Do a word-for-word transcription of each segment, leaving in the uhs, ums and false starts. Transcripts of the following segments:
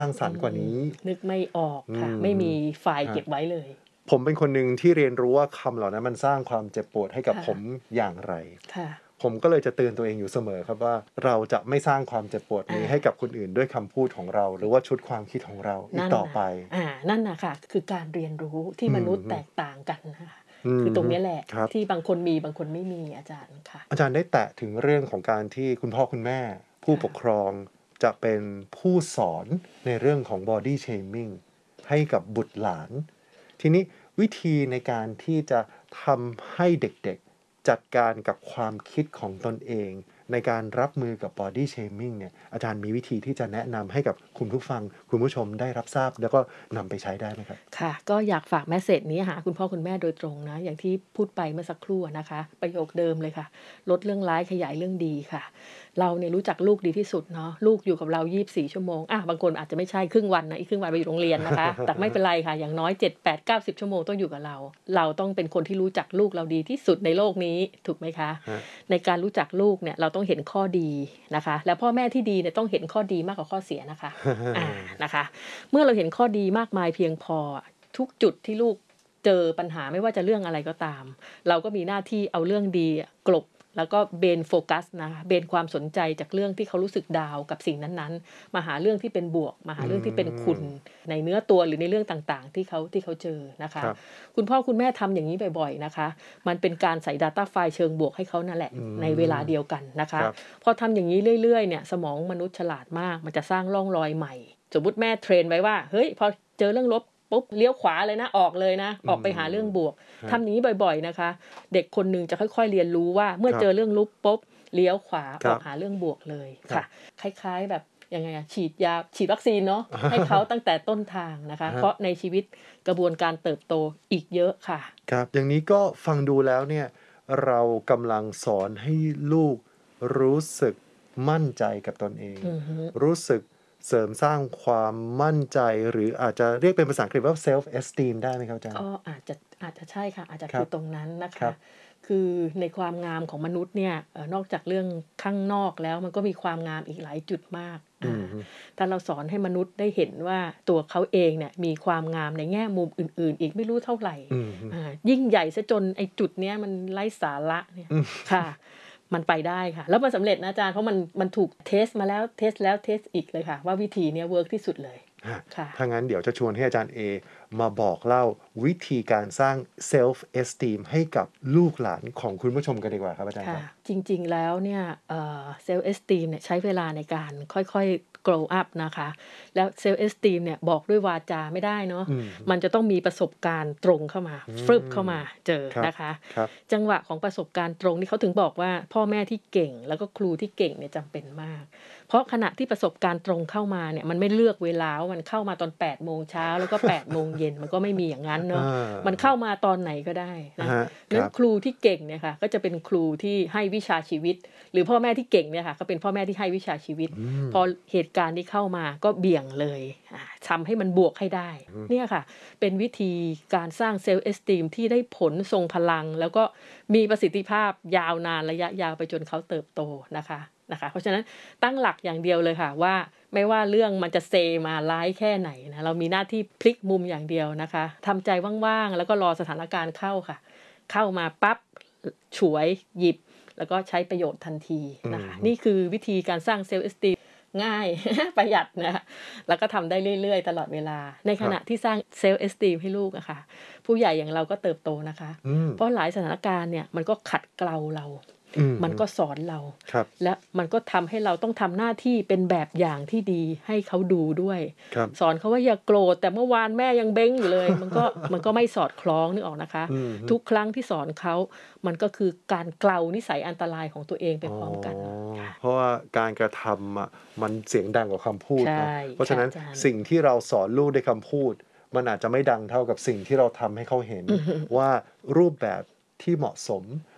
ร้างสรรค์กว่านี้นึกไม่ออกค่ะไม่มีไฟล์เก็บไว้เลยผมเป็นคนหนึ่งที่เรียนรู้ว่าคำเหล่านั้นมันสร้างความเจ็บปวดให้กับผมอย่างไรผมก็เลยจะเตือนตัวเองอยู่เสมอครับว่าเราจะไม่สร้างความเจ็บปวดนี้ให้กับคนอื่นด้วยคำพูดของเราหรือว่าชุดความคิดของเราอีกต่อไปอ่านั่นนะค่ะคือการเรียนรู้ที่มนุษย์แตกต่างกันนะคะคือตรงนี้แหละที่บางคนมีบางคนไม่มีอาจารย์ค่ะอาจารย์ได้แตะถึงเรื่องของการที่คุณพ่อคุณแม่ผู้ปกครองจะเป็นผู้สอนในเรื่องของ body shaming ให้กับบุตรหลานทีนี้วิธีในการที่จะทำให้เด็กๆจัดการกับความคิดของตนเองในการรับมือกับ body shaming เนี่ยอาจารย์มีวิธีที่จะแนะนำให้กับคุณผู้ฟังคุณผู้ชมได้รับทราบแล้วก็นำไปใช้ได้ไหมครับค่ะก็อยากฝากแมสเสจนี้หาคุณพ่อคุณแม่โดยตรงนะอย่างที่พูดไปเมื่อสักครู่นะคะประโยคเดิมเลยค่ะลดเรื่องร้ายขยายเรื่องดีค่ะเราเนี่ยรู้จักลูกดีที่สุดเนาะลูกอยู่กับเรายี่สิบสี่ชั่วโมงอ่ะบางคนอาจจะไม่ใช่ครึ่งวันนะอีกครึ่งวันไปอยู่โรงเรียนนะคะ แต่ไม่เป็นไรค่ะอย่างน้อยเจ็ด แปด เก้า สิบชั่วโมงต้องอยู่กับเราเราต้องเป็นคนที่รู้จักลูกเราดีที่สุดในโลกนี้ถูกไหมคะในการรู้จักลูกเนี่ยเราต้องเห็นข้อดีนะคะแล้วพ่อแม่ที่ดีเนี่ยต้องเห็นข้อดีมากกว่าข้อเสียนะคะ อ่านะคะเมื่อเราเห็นข้อดีมากมายเพียงพอทุกจุดที่ลูกเจอปัญหาไม่ว่าจะเรื่องอะไรก็ตามเราก็มีหน้าที่เอาเรื่องดีกลบแล้วก็เบนโฟกัสนะคะเบนความสนใจจากเรื่องที่เขารู้สึกดาวกับสิ่งนั้นๆมาหาเรื่องที่เป็นบวกมาหาเรื่องที่เป็นคุณในเนื้อตัวหรือในเรื่องต่างๆที่เขาที่เขาเจอนะคะคุณพ่อคุณแม่ทำอย่างนี้บ่อยๆนะคะมันเป็นการใส่ Data ไฟล์เชิงบวกให้เขานั่นแหละในเวลาเดียวกันนะคะพอทำอย่างนี้เรื่อยๆเนี่ยสมองมนุษย์ฉลาดมากมันจะสร้างร่องรอยใหม่สมมุติแม่เทรนไว้ว่าเฮ้ยพอเจอเรื่องลบปุ๊บเลี้ยวขวาเลยนะออกเลยนะออกไปหาเรื่องบวกทำอย่างนี้บ่อยๆนะคะเด็กคนนึงจะค่อยๆเรียนรู้ว่าเมื่อเจอเรื่องลบปุ๊บเลี้ยวขวาออกหาเรื่องบวกเลยค่ะคล้ายๆแบบยังไงอะฉีดยาฉีดวัคซีนเนาะให้เขาตั้งแต่ต้นทางนะคะเพราะในชีวิตกระบวนการเติบโตอีกเยอะค่ะครับอย่างนี้ก็ฟังดูแล้วเนี่ยเรากำลังสอนให้ลูกรู้สึกมั่นใจกับตนเองรู้สึกเสริมสร้างความมั่นใจหรืออาจจะเรียกเป็นภาษาอังกฤษว่า self esteem ได้ไหมครับอาจารย์ก็อาจจะอาจจะใช่ค่ะอาจจะคือตรงนั้นนะคะคือในความงามของมนุษย์เนี่ยนอกจากเรื่องข้างนอกแล้วมันก็มีความงามอีกหลายจุดมากถ้าเราสอนให้มนุษย์ได้เห็นว่าตัวเขาเองเนี่ยมีความงามในแง่มุมอื่นๆอีกไม่รู้เท่าไหร่ยิ่งใหญ่ซะจนไอ้จุดเนี้ยมันไร้สาระเนี่ยค่ะมันไปได้ค่ะแล้วมันสำเร็จนะอาจารย์เพราะมันมันถูกเทสมาแล้วเทสแล้วเทสอีกเลยค่ะว่าวิธีนี้เวิร์กที่สุดเลยถ้างั้นเดี๋ยวจะชวนให้อาจารย์เอมาบอกเล่าวิธีการสร้าง self esteem ให้กับลูกหลานของคุณผู้ชมกันดีกว่าครับอาจารย์ครับจริงๆแล้วเนี่ย self esteem เนี่ยใช้เวลาในการค่อยๆ grow up นะคะแล้ว self esteem เนี่ยบอกด้วยวาจาไม่ได้เนาะมันจะต้องมีประสบการณ์ตรงเข้ามาฟึบเข้ามาเจอนะคะจังหวะของประสบการณ์ตรงนี่เขาถึงบอกว่าพ่อแม่ที่เก่งแล้วก็ครูที่เก่งเนี่ยจำเป็นมากเพราะขณะที่ประสบการณ์ตรงเข้ามาเนี่ยมันไม่เลือกเวลาว่ามันเข้ามาตอนแปดโมงเช้าแล้วก็แปดโมงเย็นมันก็ไม่มีอย่างนั้นเนาะมันเข้ามาตอนไหนก็ได้นะนั้นครูที่เก่งเนี่ยค่ะก็จะเป็นครูที่ให้วิชาชีวิตหรือพ่อแม่ที่เก่งเนี่ยค่ะก็เป็นพ่อแม่ที่ให้วิชาชีวิตพอเหตุการณ์ที่เข้ามาก็เบี่ยงเลยทำให้มันบวกให้ได้เนี่ยค่ะเป็นวิธีการสร้างเซลฟ์เอสติมที่ได้ผลทรงพลังแล้วก็มีประสิทธิภาพยาวนานระยะยาวไปจนเขาเติบโตนะคะนะคะเพราะฉะนั้นตั้งหลักอย่างเดียวเลยค่ะว่าไม่ว่าเรื่องมันจะเซมาร้ายแค่ไหนนะเรามีหน้าที่พลิกมุมอย่างเดียวนะคะทำใจว่างๆแล้วก็รอสถานการณ์เข้าค่ะเข้ามาปั๊บฉวยหยิบแล้วก็ใช้ประโยชน์ทันทีนะคะนี่คือวิธีการสร้างเซลฟ์เอสติมง่าย ประหยัดนะแล้วก็ทำได้เรื่อยๆตลอดเวลาในขณะที่สร้างเซลฟ์เอสติมให้ลูกอะค่ะผู้ใหญ่อย่างเราก็เติบโตนะคะเพราะหลายสถานการณ์เนี่ยมันก็ขัดเกลาเรามันก็สอนเราและมันก็ทำให้เราต้องทำหน้าที่เป็นแบบอย่างที่ดีให้เขาดูด้วยสอนเขาว่าอย่าโกรธแต่เมื่อวานแม่ยังเบ้งอยู่เลย มันก็มันก็ไม่สอดคล้องนึกออกนะคะทุกครั้งที่สอนเขามันก็คือการเกลานิสัยอันตรายของตัวเองไปพร้อมกันเพราะว่าการกระทำอ่ะมันเสียงดังกว่าคำพูดนะเพราะฉะนั้นสิ่งที่เราสอนลูกด้วยคำพูดมันอาจจะไม่ดังเท่ากับสิ่งที่เราทำให้เขาเห็นว่ารูปแบบที่เหมาะสม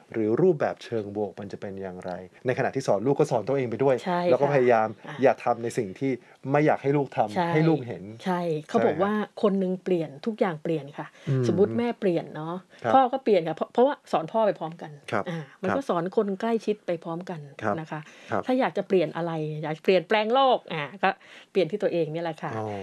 หรือรูปแบบเชิงบวกมันจะเป็นอย่างไร ในขณะที่สอนลูกก็สอนตัวเองไปด้วยใช่แล้วก็ค่ะพยายามอ่ะอย่าทำในสิ่งที่ไม่อยากให้ลูกทำใช่ให้ลูกเห็นใช่เขาใช่บอกครับว่าคนหนึงเปลี่ยนทุกอย่างเปลี่ยนค่ะอืมสมมุติแม่เปลี่ยนเนาะครับพ่อก็เปลี่ยนค่ะเพราะเพราะว่าสอนพ่อไปพร้อมกันครับอ่ามันครับก็สอนคนใกล้ชิดไปพร้อมกันครับนะคะครับถ้าอยากจะเปลี่ยนอะไร อยากเปลี่ยนแปลงโลกอ่าก็เปลี่ยนที่ตัวเองเนี่ยแหละค่ะอ๋อ